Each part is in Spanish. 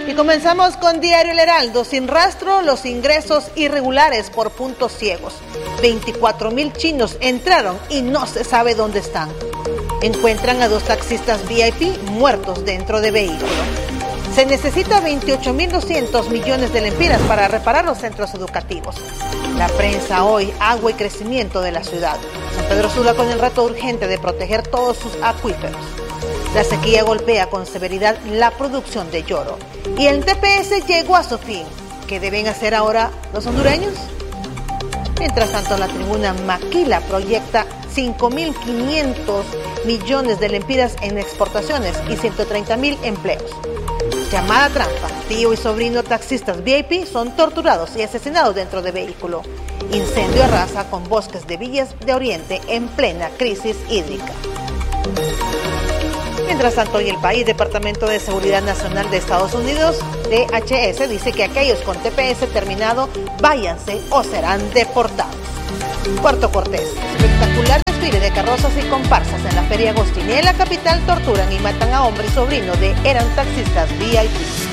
Y comenzamos con Diario El Heraldo. Sin rastro, los ingresos irregulares por puntos ciegos. 24,000 chinos entraron y no se sabe dónde están. Encuentran a 2 taxistas VIP muertos dentro de vehículo. Se necesita 28.200 millones de lempiras para reparar los centros educativos. La prensa hoy, agua y crecimiento de la ciudad. San Pedro Sula con el reto urgente de proteger todos sus acuíferos. La sequía golpea con severidad la producción de lloro. Y el TPS llegó a su fin. ¿Qué deben hacer ahora los hondureños? Mientras tanto, la tribuna Maquila proyecta 5.500 millones de lempiras en exportaciones y 130.000 empleos. Llamada trampa. Tío y sobrino taxistas VIP son torturados y asesinados dentro de vehículo. Incendio arrasa con bosques de Villas de Oriente en plena crisis hídrica. Mientras tanto, en el país, Departamento de Seguridad Nacional de Estados Unidos, DHS, dice que aquellos con TPS terminado, váyanse o serán deportados. Puerto Cortés, espectacular desfile de carrozas y comparsas en la Feria Agostini. En la capital torturan y matan a hombre y sobrino de eran taxistas VIP.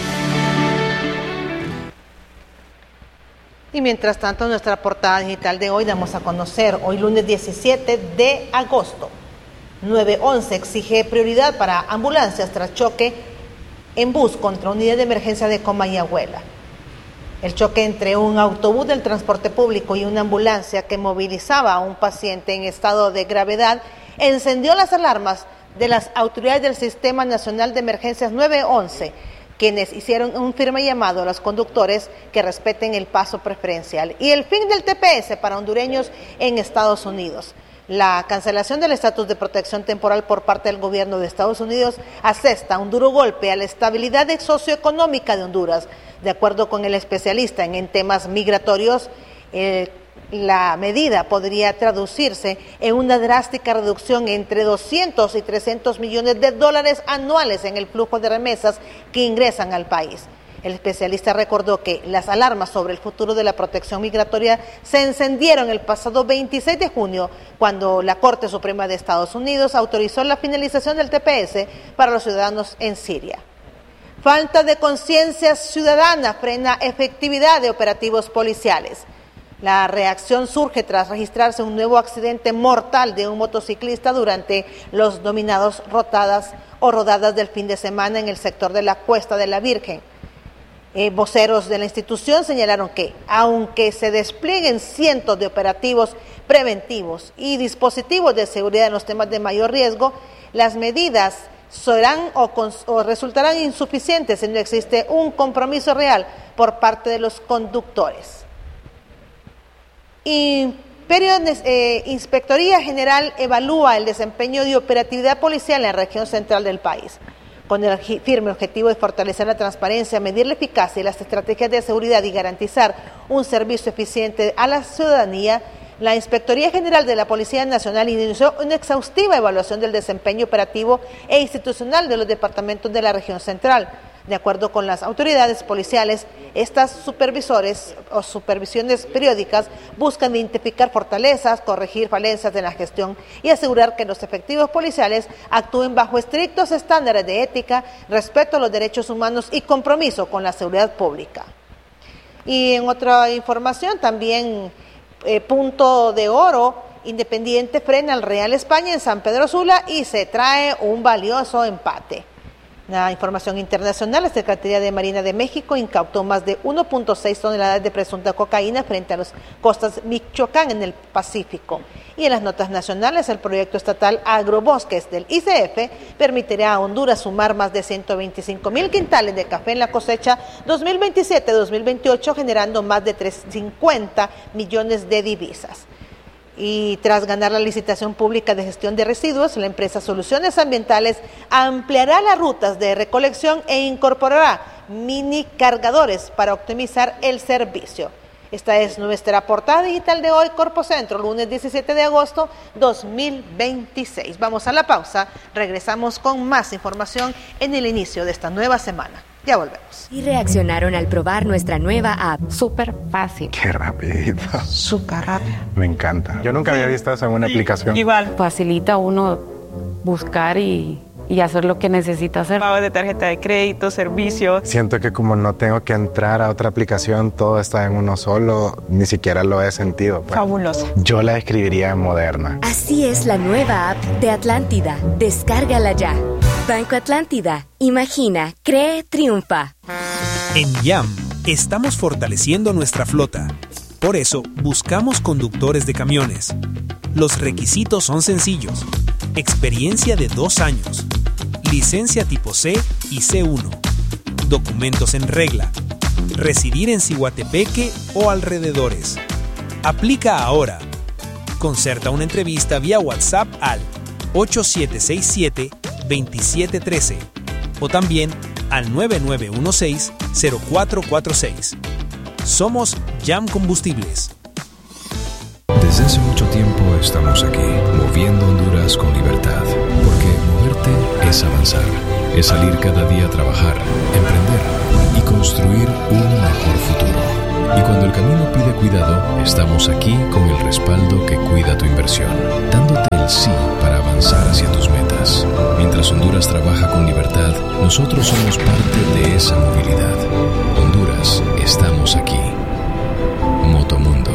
Y mientras tanto, en nuestra portada digital de hoy damos a conocer, hoy lunes 17 de agosto, 911 exige prioridad para ambulancias tras choque en bus contra unidad de emergencia de Comayagüela. El choque entre un autobús del transporte público y una ambulancia que movilizaba a un paciente en estado de gravedad encendió las alarmas de las autoridades del Sistema Nacional de Emergencias 911, quienes hicieron un firme llamado a los conductores que respeten el paso preferencial y el fin del TPS para hondureños en Estados Unidos. La cancelación del estatus de protección temporal por parte del gobierno de Estados Unidos asesta un duro golpe a la estabilidad socioeconómica de Honduras. De acuerdo con el especialista en temas migratorios, la medida podría traducirse en una drástica reducción entre 200 y 300 millones de dólares anuales en el flujo de remesas que ingresan al país. El especialista recordó que las alarmas sobre el futuro de la protección migratoria se encendieron el pasado 26 de junio, cuando la Corte Suprema de Estados Unidos autorizó la finalización del TPS para los ciudadanos en Siria. Falta de conciencia ciudadana frena efectividad de operativos policiales. La reacción surge tras registrarse un nuevo accidente mortal de un motociclista durante los denominados rodadas del fin de semana en el sector de la Cuesta de la Virgen. Voceros de la institución señalaron que, aunque se desplieguen cientos de operativos preventivos y dispositivos de seguridad en los temas de mayor riesgo, las medidas serán o resultarán insuficientes si no existe un compromiso real por parte de los conductores. Inspectoría General evalúa el desempeño de operatividad policial en la región central del país, con el firme objetivo de fortalecer la transparencia, medir la eficacia y las estrategias de seguridad y garantizar un servicio eficiente a la ciudadanía. La Inspectoría General de la Policía Nacional inició una exhaustiva evaluación del desempeño operativo e institucional de los departamentos de la región central. De acuerdo con las autoridades policiales, estas supervisiones periódicas buscan identificar fortalezas, corregir falencias de la gestión y asegurar que los efectivos policiales actúen bajo estrictos estándares de ética, respeto a los derechos humanos y compromiso con la seguridad pública. Y en otra información también, punto de oro, Independiente frena al Real España en San Pedro Sula y se trae un valioso empate. La información internacional, la Secretaría de Marina de México incautó más de 1.6 toneladas de presunta cocaína frente a las costas Michoacán en el Pacífico. Y en las notas nacionales, el proyecto estatal Agrobosques del ICF permitirá a Honduras sumar más de 125,000 quintales de café en la cosecha 2027-2028, generando más de 350 millones de divisas. Y tras ganar la licitación pública de gestión de residuos, la empresa Soluciones Ambientales ampliará las rutas de recolección e incorporará mini cargadores para optimizar el servicio. Esta es nuestra portada digital de hoy, Corpo Centro, lunes 17 de agosto 2026. Vamos a la pausa, regresamos con más información en el inicio de esta nueva semana. Ya volvemos. Y reaccionaron al probar nuestra nueva app. Súper fácil. Qué rapidito. Súper rápido. Me encanta. Yo nunca había visto eso en una aplicación. Igual. Facilita uno buscar y y hacer lo que necesita hacer. Pago de tarjeta de crédito, servicios. Siento que como no tengo que entrar a otra aplicación, todo está en uno solo, ni siquiera lo he sentido. Fabulosa. Yo la describiría moderna. Así es la nueva app de Atlántida. Descárgala ya. Banco Atlántida. Imagina, cree, triunfa. En YAM estamos fortaleciendo nuestra flota. Por eso buscamos conductores de camiones. Los requisitos son sencillos. Experiencia de 2 años. Licencia tipo C y C1. Documentos en regla. Residir en Ciguatepeque o alrededores. Aplica ahora. Concerta una entrevista vía WhatsApp al 8767-2713 o también al 9916-0446. Somos YAM Combustibles. Desde hace mucho tiempo estamos aquí, moviendo Honduras con libertad, porque moverte es avanzar, es salir cada día a trabajar, emprender y construir un mejor futuro. Y cuando el camino pide cuidado, estamos aquí con el respaldo que cuida tu inversión, dándote el sí para avanzar hacia tus metas. Mientras Honduras trabaja con libertad, nosotros somos parte de esa movilidad. Honduras, estamos aquí. Motomundo.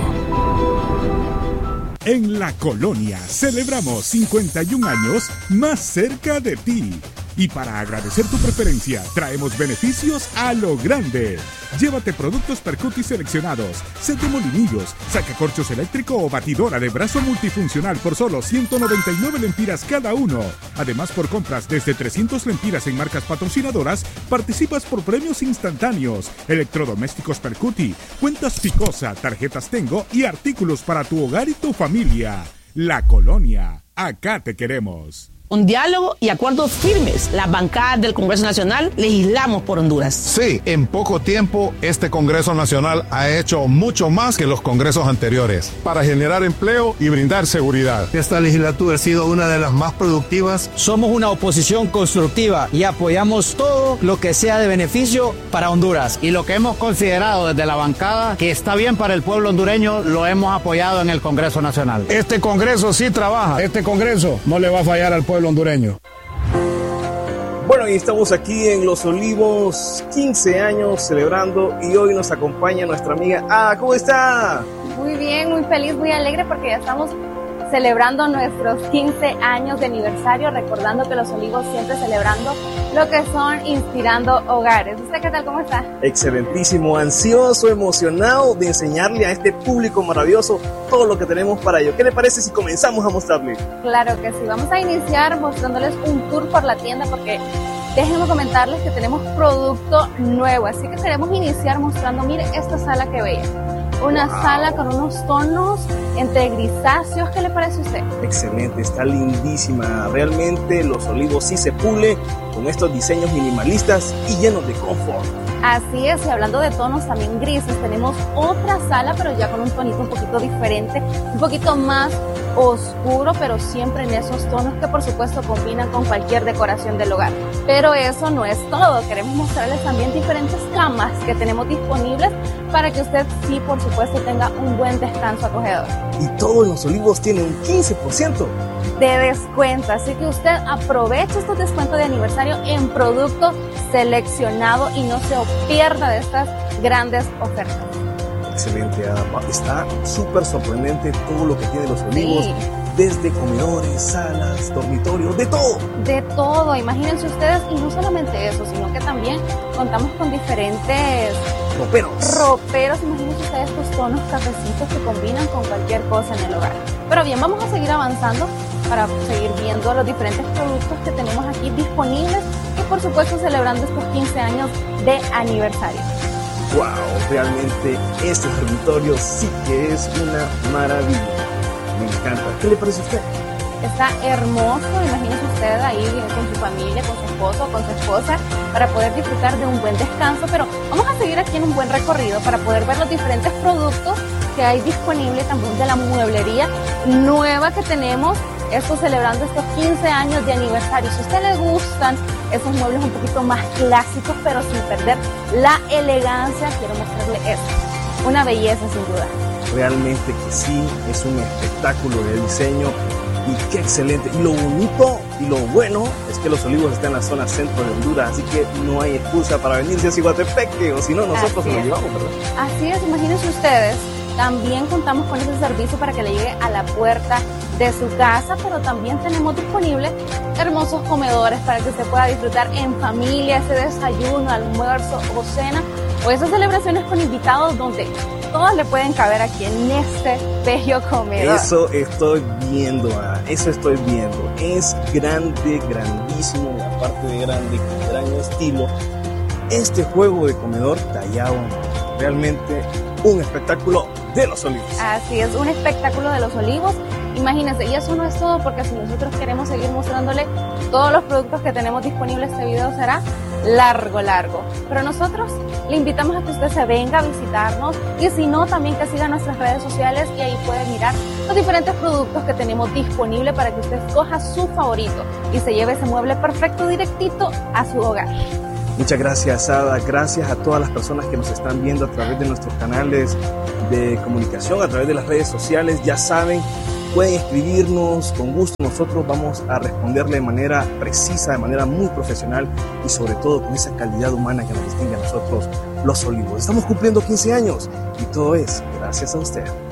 En La Colonia celebramos 51 años más cerca de ti. Y para agradecer tu preferencia, traemos beneficios a lo grande. Llévate productos Percuti seleccionados, set de molinillos, sacacorchos eléctrico o batidora de brazo multifuncional por solo 199 lempiras cada uno. Además, por compras desde 300 lempiras en marcas patrocinadoras, participas por premios instantáneos, electrodomésticos Percuti, cuentas Picosa, tarjetas Tengo y artículos para tu hogar y tu familia. La Colonia, acá te queremos. Un diálogo y acuerdos firmes. Las bancadas del Congreso Nacional legislamos por Honduras. Sí, en poco tiempo este Congreso Nacional ha hecho mucho más que los congresos anteriores para generar empleo y brindar seguridad. Esta legislatura ha sido una de las más productivas. Somos una oposición constructiva y apoyamos todo lo que sea de beneficio para Honduras. Y lo que hemos considerado desde la bancada que está bien para el pueblo hondureño, lo hemos apoyado en el Congreso Nacional. Este Congreso sí trabaja. Este Congreso no le va a fallar al pueblo hondureño. Bueno, y estamos aquí en Los Olivos, 15 años celebrando, y hoy nos acompaña nuestra amiga Ada. ¿Cómo está? Muy bien, muy feliz, muy alegre porque ya estamos celebrando nuestros 15 años de aniversario, recordando que Los Olivos siempre celebrando lo que son inspirando hogares. ¿Usted qué tal? ¿Cómo está? Excelentísimo, ansioso, emocionado de enseñarle a este público maravilloso todo lo que tenemos para ello. ¿Qué le parece si comenzamos a mostrarle? Claro que sí, vamos a iniciar mostrándoles un tour por la tienda porque déjenme comentarles que tenemos producto nuevo, así que queremos iniciar mostrando, mire esta sala que bella. Una sala con unos tonos entre grisáceos. ¿Qué le parece a usted? Excelente, está lindísima. Realmente Los Olivos sí se pule con estos diseños minimalistas y llenos de confort. Así es, y hablando de tonos también grises, tenemos otra sala, pero ya con un tonito un poquito diferente, un poquito más oscuro, pero siempre en esos tonos que por supuesto combinan con cualquier decoración del hogar. Pero eso no es todo, queremos mostrarles también diferentes camas que tenemos disponibles para que usted sí, por supuesto, tenga un buen descanso acogedor. Y todos Los Olivos tienen un 15% de descuento, así que usted aproveche estos descuentos de aniversario en productos seleccionados y no se pierda de estas grandes ofertas. Excelente, Ada. Está súper sorprendente todo lo que tiene Los Olivos, sí. Desde comedores, salas, dormitorios, de todo. De todo, imagínense ustedes, y no solamente eso, sino que también contamos con diferentes roperos, imagínense ustedes estos tonos cafecitos que combinan con cualquier cosa en el hogar. Pero bien, vamos a seguir avanzando para seguir viendo los diferentes productos que tenemos aquí disponibles y por supuesto celebrando estos 15 años de aniversario. ¡Wow! Realmente este dormitorio sí que es una maravilla. Me encanta. ¿Qué le parece a usted? Está hermoso, imagínese usted ahí con su familia, con su esposo o con su esposa para poder disfrutar de un buen descanso, pero vamos a seguir aquí en un buen recorrido para poder ver los diferentes productos que hay disponibles también de la mueblería nueva que tenemos, esto celebrando estos 15 años de aniversario. Si a usted le gustan esos muebles un poquito más clásicos pero sin perder la elegancia, quiero mostrarle esto, una belleza sin duda. Realmente que sí, es un espectáculo de diseño Y qué excelente. Y lo bonito y lo bueno es que Los Olivos está en la zona centro de Honduras, así que no hay excusa para venirse a Ciguatepeque, o si no, nosotros nos lo llevamos, ¿verdad? Así es, imagínense ustedes, también contamos con ese servicio para que le llegue a la puerta de su casa, pero también tenemos disponibles hermosos comedores para que usted pueda disfrutar en familia ese desayuno, almuerzo o cena, o esas celebraciones con invitados donde todos le pueden caber aquí en este bello comedor. Eso estoy viendo, eso estoy viendo. Es grande, grandísimo, y aparte de grande, con gran estilo. Este juego de comedor tallado, realmente un espectáculo de Los Olivos. Así es, un espectáculo de Los Olivos. Imagínense, y eso no es todo, porque si nosotros queremos seguir mostrándole todos los productos que tenemos disponibles, este video será largo. Pero nosotros le invitamos a que usted se venga a visitarnos, y si no, también que siga nuestras redes sociales, y ahí puede mirar los diferentes productos que tenemos disponibles para que usted escoja su favorito y se lleve ese mueble perfecto directito a su hogar. Muchas gracias, Ada. Gracias a todas las personas que nos están viendo a través de nuestros canales de comunicación, a través de las redes sociales. Ya saben, pueden escribirnos con gusto. Nosotros vamos a responderle de manera precisa, de manera muy profesional y sobre todo con esa calidad humana que nos distingue a nosotros, Los Olivos. Estamos cumpliendo 15 años y todo es gracias a usted.